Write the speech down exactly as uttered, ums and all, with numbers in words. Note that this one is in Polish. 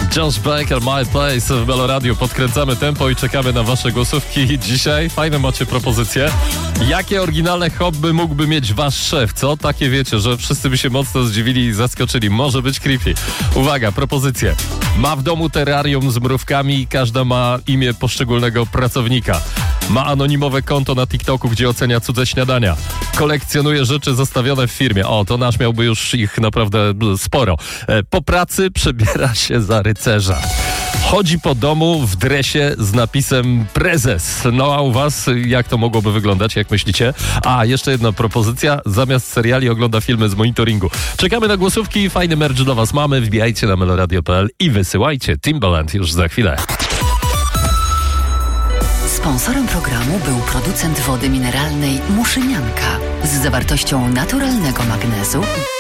Josh Baker, My Place w Meloradiu. Podkręcamy tempo i czekamy na wasze głosówki. Dzisiaj fajne macie propozycje. Jakie oryginalne hobby mógłby mieć wasz szef? Co? Takie wiecie, że wszyscy by się mocno zdziwili i zaskoczyli. Może być creepy. Uwaga, propozycje. Ma w domu terrarium z mrówkami i każda ma imię poszczególnego pracownika. Ma anonimowe konto na TikToku, gdzie ocenia cudze śniadania. Kolekcjonuje rzeczy zostawione w firmie. O, to nasz miałby już ich naprawdę sporo. Po pracy przebiera się za rycerza. Chodzi po domu w dresie z napisem prezes. No a u was jak to mogłoby wyglądać, jak myślicie? A, jeszcze jedna propozycja. Zamiast seriali ogląda filmy z monitoringu. Czekamy na głosówki. Fajny merch dla was mamy. Wbijajcie na meloradio kropka p l i wysyłajcie. Timbaland już za chwilę. Sponsorem programu był producent wody mineralnej Muszynianka z zawartością naturalnego magnezu